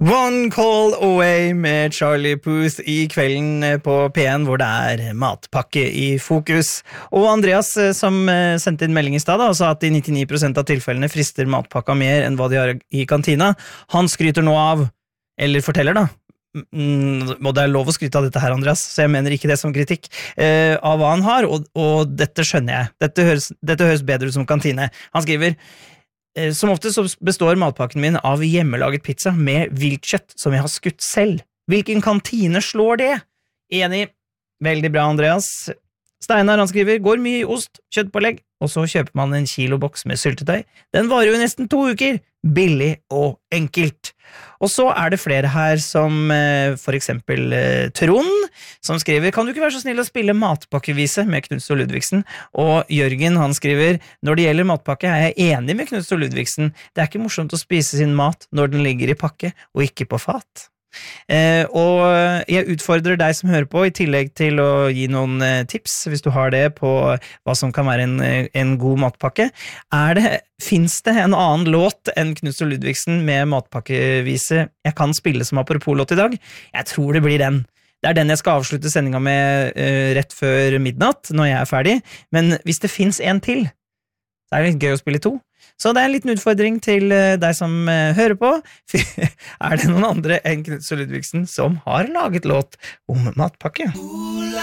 One Call Away med Charlie Puth I kvelden på P1 hvor det matpakke I fokus. Og Andreas som sendte inn melding I sted og sa at I 99% av tilfellene frister matpakka mer enn hva de har I kantina. Han skryter nå av, eller forteller da, og det lov å skryte av dette her, Andreas, så jeg mener ikke det som kritikk, av hva han har, og dette skjønner jeg. Dette høres bedre ut som kantine. Han skriver... Som ofte så består matpakken min av hjemmelaget pizza med viltkjøtt som jeg har skutt selv. Hvilken kantine slår det? Enig. Veldig bra, Andreas. Steinar, han skriver, går mye I ost, kjøttpålegg, og så kjøper man en kiloboks med syltetøy. Den varer jo nesten 2 uker. Billig og enkelt. Og så det flere her som for eksempel Trond, som skriver, kan du ikke være så snill å spille matpakkevise med Knudsen og Ludvigsen? Og Jørgen, han skriver, når det gjelder matpakke jeg enig med Knudsen og Ludvigsen. Det ikke morsomt å spise sin mat når den ligger I pakke, og ikke på fat. Og jeg utfordrer deg som hører på I tillegg til å gi noen tips hvis du har det på hva som kan være en god matpakke finns det en annen låt enn Knudsen og Ludvigsen med matpakkevise jeg kan spille som apropos-låt I dag? Jeg tror det blir den det den jeg skal avslutte sendinga med rett før midnatt når jeg ferdig men hvis det finns en til så det litt gøy å spille 2 Så det en liten utfordring til deg som hører på. Det noen andre enn Knudsen og Ludvigsen som har laget låt om matpakke?